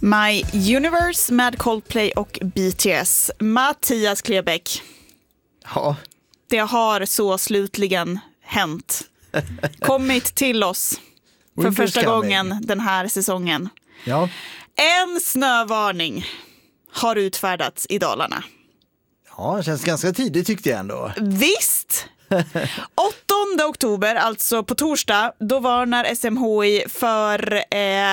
My Universe med Coldplay och BTS. Mattias Klebeck. Ja. Det har så slutligen hänt. Kommit till oss för första gången den här säsongen. Ja. En snövarning har utfärdats i Dalarna. Ja, det känns ganska tidigt tyckte jag ändå. Visst! 8 oktober, alltså på torsdag, då varnar SMHI för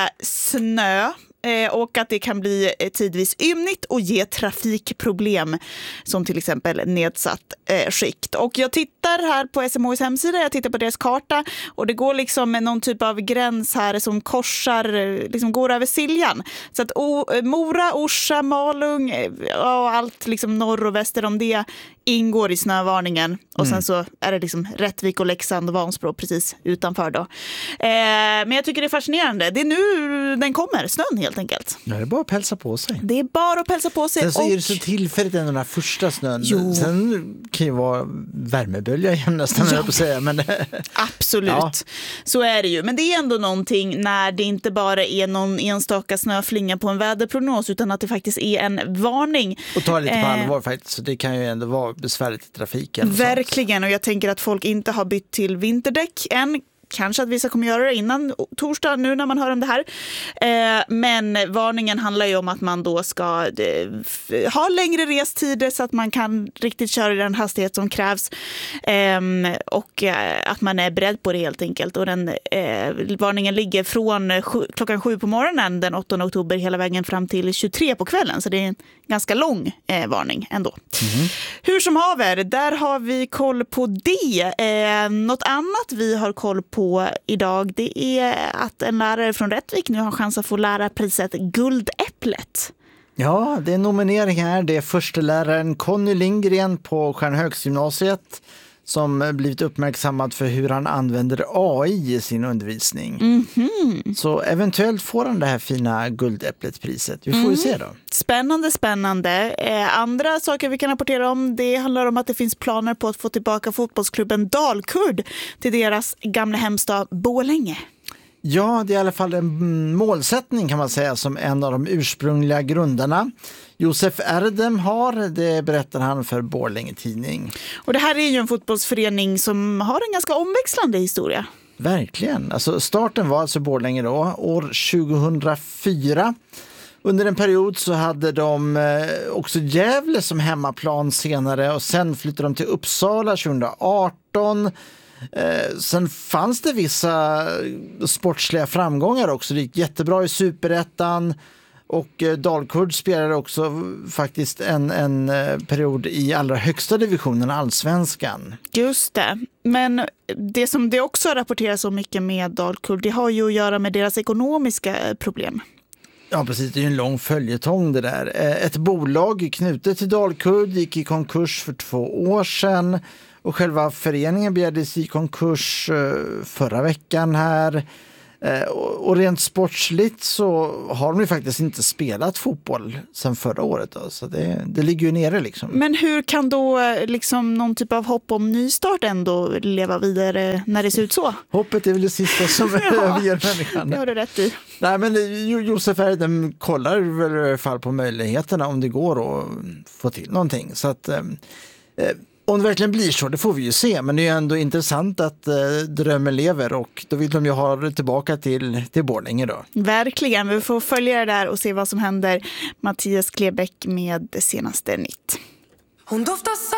snö och att det kan bli tidvis ymnigt och ge trafikproblem som till exempel nedsatt skikt. Och jag tittar här på SMHIs hemsida, jag tittar på deras karta och det går liksom någon typ av gräns här som korsar, liksom går över Siljan. Så att Mora, Orsa, Malung och allt liksom norr och väster om det ingår i snövarningen. Och sen så är det liksom Rättvik och Leksand och Vansbro precis utanför då. Men jag tycker det är fascinerande. Det är nu den kommer, snön helt enkelt. Ja, det är bara att pälsa på sig. Det är bara att pälsa på sig. Sen så är det så tillfälligt den här första snön. Jo. Sen kan ju vara värmebölja igen nästan, jag på att säga. Men absolut, ja. Så är det ju. Men det är ändå någonting när det inte bara är någon enstaka snöflinga på en väderprognos utan att det faktiskt är en varning. Och ta lite på allvar faktiskt, så det kan ju ändå vara besvärligt i trafiken. Verkligen, och jag tänker att folk inte har bytt till vinterdäck än. Kanske att vissa kommer göra det innan torsdag nu när man hör om det här. Men varningen handlar ju om att man då ska ha längre restider så att man kan riktigt köra i den hastighet som krävs. Och att man är beredd på det helt enkelt. Och den varningen ligger från klockan 7 på morgonen den 8 oktober hela vägen fram till 23 på kvällen. Så det är en ganska lång varning ändå. Hur som haver, där har vi koll på det. Något annat vi har koll på idag, det är att en lärare från Rättvik nu har chans att få lärarpriset Guldäpplet. Ja, det är nominering här. Det är första läraren Conny Lindgren på Stjärnhögsgymnasiet som blivit uppmärksammad för hur han använder AI i sin undervisning. Så eventuellt får han det här fina Guldäpplet-priset. Vi får ju se då. Spännande. Andra saker vi kan rapportera om, det handlar om att det finns planer på att få tillbaka fotbollsklubben Dalkurd till deras gamla hemstad Borlänge. Ja, det är i alla fall en målsättning kan man säga som en av de ursprungliga grundarna. Josef Erdem har, det berättar han för Borlänge Tidning. Och det här är ju en fotbollsförening som har en ganska omväxlande historia. Verkligen. Alltså starten var alltså Borlänge då, år 2004. Under en period så hade de också Gävle som hemmaplan senare och sen flyttade de till Uppsala 2018. Sen fanns det vissa sportsliga framgångar också. Det gick jättebra i Superettan och Dalkurd spelade också faktiskt en period i allra högsta divisionen, Allsvenskan. Just det. Men det som det också rapporteras så mycket med Dalkurd, det har ju att göra med deras ekonomiska problem. Ja, precis. Det är ju en lång följetong det där. Ett bolag knutet till Dalkurd gick i konkurs för 2 år sedan. Och själva föreningen begärdes i konkurs förra veckan här. Och rent sportsligt så har de ju faktiskt inte spelat fotboll sedan förra året. Då, så det ligger ju nere liksom. Men hur kan då liksom någon typ av hopp om nystart ändå leva vidare när det ser ut så? Hoppet är väl det sista som överger människan. Det har du rätt i. Nej, men Josef Erdem kollar väl i alla fall på möjligheterna om det går att få till någonting. Så att om det verkligen blir så, det får vi ju se. Men det är ju ändå intressant att drömmen lever och då vill de ju ha det tillbaka till Borlänge då. Verkligen, vi får följa det där och se vad som händer. Mattias Klebeck med det senaste nytt. Hon doftar